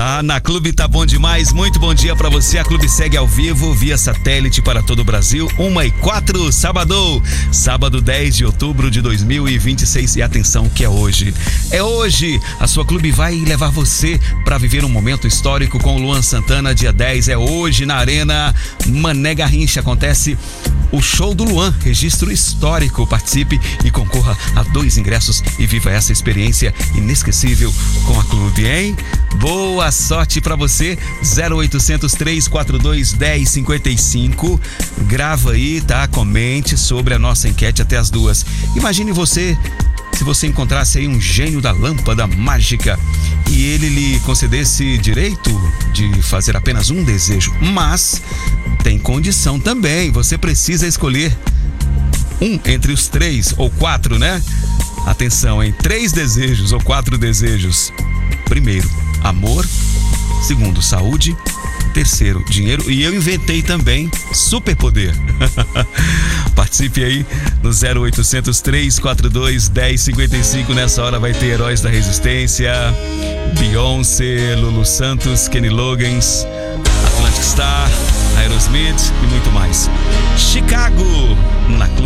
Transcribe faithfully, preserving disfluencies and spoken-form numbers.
Tá, na Clube tá bom demais, muito bom dia pra você. A Clube segue ao vivo, via satélite para todo o Brasil, uma e quatro, sábado, sábado dez de outubro de dois mil e vinte e seis. E atenção que é hoje, é hoje, a sua Clube vai levar você pra viver um momento histórico com o Luan Santana, dia dez, é hoje na Arena Mané Garrincha, acontece o show do Luan, registro histórico. Participe e concorra a dois ingressos e viva essa experiência inesquecível com a Clube, hein? Boa sorte pra você. Zero oitocentos, três quatro dois, um zero cinco cinco. Grava aí, tá? Comente sobre a nossa enquete até as duas. Imagine você, se você encontrasse aí um gênio da lâmpada mágica e ele lhe concedesse direito de fazer apenas um desejo, mas tem condição também, você precisa escolher um entre os três ou quatro, né? Atenção, em três desejos ou quatro desejos. Primeiro, amor. Segundo, saúde. Terceiro, dinheiro. E eu inventei também superpoder. Participe aí no zero oitocentos, três quatro dois, um zero cinco cinco. Nessa hora vai ter Heróis da Resistência, Beyoncé, Lulu Santos, Kenny Loggins, Atlantic Star, Aerosmith e muito mais. Chicago, na Clube.